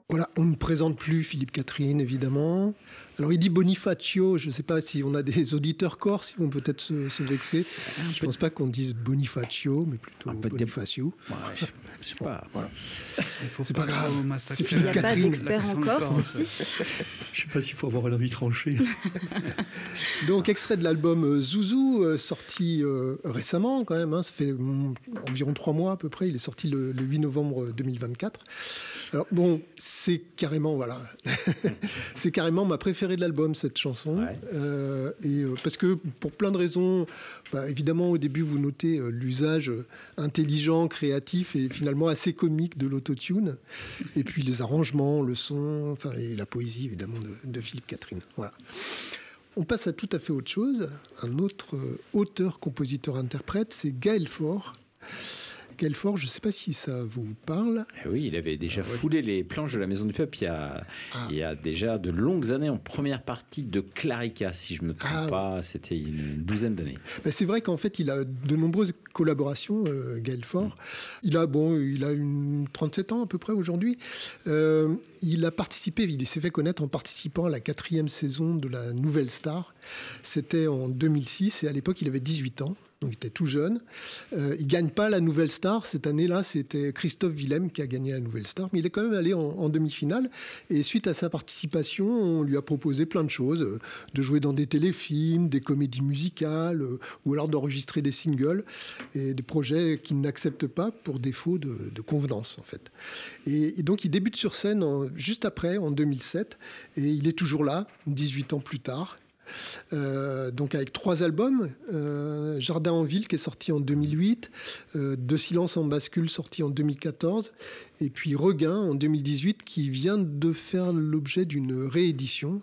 Voilà, on ne présente plus Philippe Catherine, évidemment. Alors, il dit Bonifacio. Je ne sais pas si on a des auditeurs corses, ils vont peut-être se vexer. Je ne pense pas qu'on dise Bonifacio, mais plutôt Bonifacio. Ouais, je sais pas. Voilà. C'est pas grave. C'est Il Philippe n'y a pas Catherine. d'expert en Corse ici. Je sais pas s'il faut avoir l'avis tranché. Donc, extrait de l'album Zouzou, sorti récemment quand même. Ça fait environ 3 mois à peu près. Il est sorti le 8 novembre 2024. Alors bon, c'est carrément c'est carrément ma préférée de l'album, cette chanson. Ouais. Parce que pour plein de raisons, évidemment au début vous notez l'usage intelligent, créatif et finalement assez comique de l'autotune. Et puis les arrangements, le son, et la poésie évidemment de Philippe Catherine. Voilà. On passe à tout à fait autre chose. Un autre auteur, compositeur, interprète, c'est Gaël Faure. Gaël Faure, je ne sais pas si ça vous parle. Oui, il avait déjà foulé les planches de la Maison du Peuple il y a déjà de longues années, en première partie de Clarica, si je ne me trompe pas. C'était une douzaine d'années. C'est vrai qu'en fait, il a de nombreuses collaborations, Gaël Faure. Il a une 37 ans à peu près aujourd'hui. Il a participé, il s'est fait connaître en participant à la 4e saison de la Nouvelle Star. C'était en 2006 et à l'époque, il avait 18 ans. Donc il était tout jeune. Il ne gagne pas la Nouvelle Star. Cette année-là, c'était Christophe Willem qui a gagné la Nouvelle Star. Mais il est quand même allé en demi-finale. Et suite à sa participation, on lui a proposé plein de choses. De jouer dans des téléfilms, des comédies musicales, ou alors d'enregistrer des singles. Et des projets qu'il n'accepte pas pour défaut de convenance, en fait. Et donc il débute sur scène juste après, en 2007. Et il est toujours là, 18 ans plus tard. Donc avec 3 albums, Jardin en ville qui est sorti en 2008, De silence en bascule sorti en 2014, et puis Regain en 2018 qui vient de faire l'objet d'une réédition.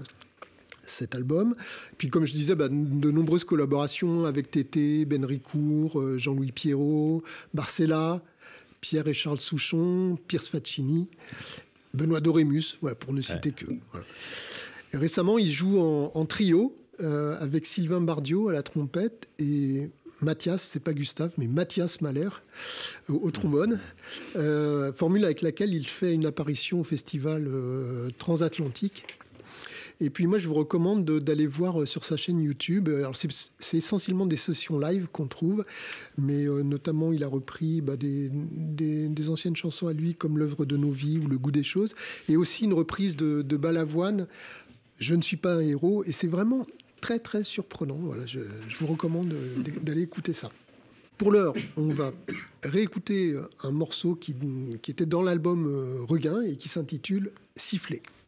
Cet album. Puis comme je disais, de nombreuses collaborations avec Tété, Ben Ricourt, Jean-Louis Pierrot, Barcella, Pierre et Charles Souchon, Pierce Faccini, Benoît Dorémus, pour ne citer que. Voilà. Récemment, il joue en trio avec Sylvain Bardioux à la trompette et Mathias, c'est pas Gustave, mais Mathias Mahler au trombone. Formule avec laquelle il fait une apparition au festival transatlantique. Et puis moi, je vous recommande d'aller voir sur sa chaîne YouTube. Alors c'est essentiellement des sessions live qu'on trouve, mais notamment il a repris des anciennes chansons à lui, comme L'œuvre de nos vies ou Le goût des choses, et aussi une reprise de Balavoine, Je ne suis pas un héros, et c'est vraiment très très surprenant. Voilà, je vous recommande d'aller écouter ça. Pour l'heure, on va réécouter un morceau qui était dans l'album Regain et qui s'intitule Siffler.